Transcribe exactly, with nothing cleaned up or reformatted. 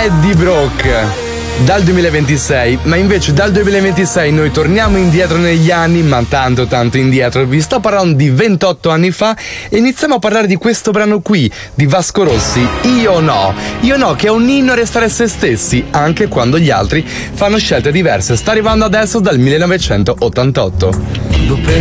Eddie Brock dal duemilaventisei, ma invece dal duemilaventisei noi torniamo indietro negli anni, ma tanto tanto indietro. Vi sto parlando di ventotto anni fa e iniziamo a parlare di questo brano qui di Vasco Rossi, Io no. Io no, che è un inno a restare se stessi anche quando gli altri fanno scelte diverse. Sta arrivando adesso dal millenovecentottantotto. Quando